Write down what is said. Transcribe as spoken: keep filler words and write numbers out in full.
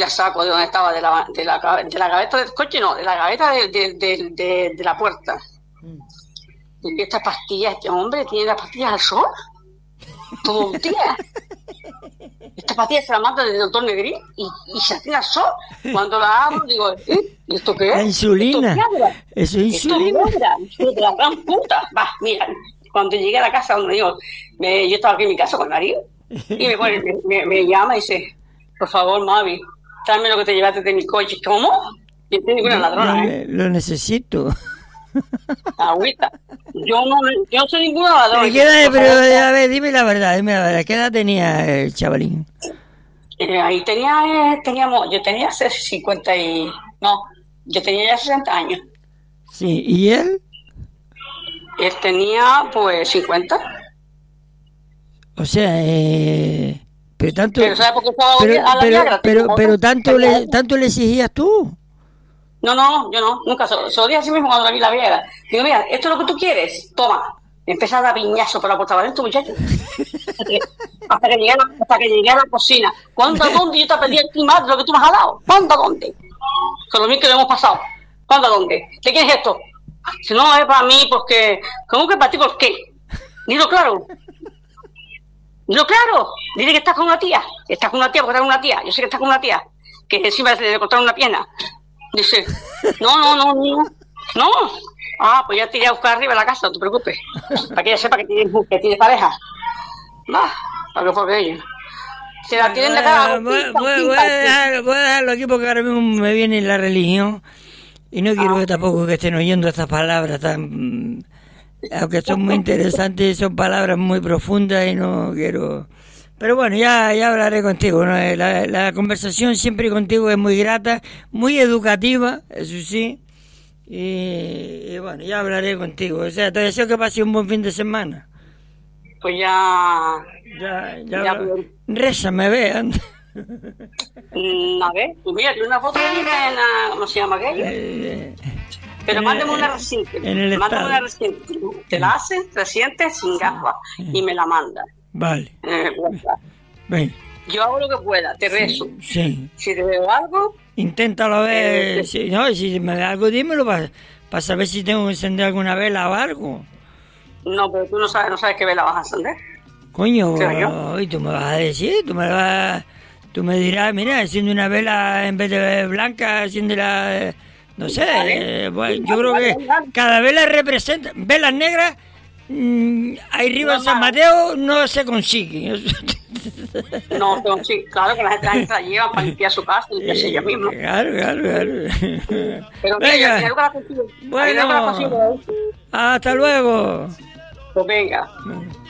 la saco de donde estaba, de la, de la, de la gaveta del coche, no, de la gaveta de, de, de, de, de la puerta. Y estas pastillas, este hombre tiene las pastillas al sol todo el día. Esta pastilla se la manda del doctor Negrín y, y se tiene al sol. Cuando la abro, digo, ¿eh? ¿Esto qué es? La insulina. Eso es insulina. Esto es de la gran puta. Va, mira, cuando llegué a la casa, donde digo, me, yo estaba aquí en mi casa con Mario, y me, pone, me, me llama y dice, por favor, Mavi, tráeme lo que te llevaste de mi coche. ¿Cómo? Yo no soy ninguna ladrona, ¿eh? Lo necesito. Agüita. Yo no, yo no soy ninguna ladrona. ¿Qué edad, pero, a ver, dime la verdad, dime la verdad. ¿Qué edad tenía el chavalín? Eh, ahí tenía, eh, teníamos, yo tenía cincuenta y... No, yo tenía ya sesenta años. Sí, ¿y él? Él tenía, pues, cincuenta. O sea, eh... Pero tanto... Pero ¿sabes por qué estaba pero, a la pero, Viagra? pero, pero tanto, le, tanto le exigías tú. No, no, yo no, nunca. Se lo dije así mismo cuando la vi la Viagra. Digo, mira, esto es lo que tú quieres, toma. Empezó a dar piñazo por la puerta de adentro, muchacho. Hasta que llegué a la, hasta que llegué a la cocina. ¿Cuánto dónde yo te pedí aquí más de lo que tú me has dado? ¿Cuánto dónde? Con lo mismo que lo hemos pasado. ¿Cuánto dónde? ¿De quién es esto? Si no es para mí, porque... ¿Cómo que para ti por qué? Dilo claro. Dilo claro. Dile que estás con una tía. Estás con una tía porque estás con una tía. Yo sé que estás con una tía. Que encima le cortaron una pierna. Dice, no, no, no, no. No. Ah, pues ya te iré a buscar arriba de la casa, no te preocupes. Para que ella sepa que tiene, que tiene pareja. Va, para que fue ella. Se la tienen de cara. Voy, voy, voy, a dejarlo, voy a dejarlo aquí porque ahora mismo me viene la religión. Y no quiero ah. que tampoco que estén oyendo estas palabras tan... Aunque son muy interesantes, son palabras muy profundas y no quiero... Pero bueno, ya, ya hablaré contigo, ¿no? La, la conversación siempre contigo es muy grata, muy educativa, eso sí. Y, y bueno, ya hablaré contigo. O sea, te deseo que pases un buen fin de semana. Pues ya... Ya, ya... ya Rézame, vean. A ver, pues mira, tiene una foto de mí en la... ¿Cómo se llama aquello? Eh, Pero en mándame el, una reciente. En el mándame estado. una reciente. Te la hacen reciente sin gafas y me la manda. Vale. Eh, Ven. Yo hago lo que pueda, te rezo. Sí. sí. Si te veo algo... Inténtalo ver. Eh, si, no, si me ve algo, dímelo para pa saber si tengo que encender alguna vela o algo. No, pero tú no sabes, no sabes qué vela vas a encender. Coño, y tú me vas a decir, tú me vas, tú me dirás, mira, enciende una vela en vez de blanca, enciende la... No sé, vale. eh, bueno, yo creo que cada vela representa... Velas negras, mmm, ahí arriba en San Mateo no se consigue. No, no, sí, claro que la gente, la gente la lleva para limpiar su casa, limpiarse ella misma. Claro, claro, claro. Pero venga, mira, la consigo. Bueno, la consigo. Hasta luego. Pues venga.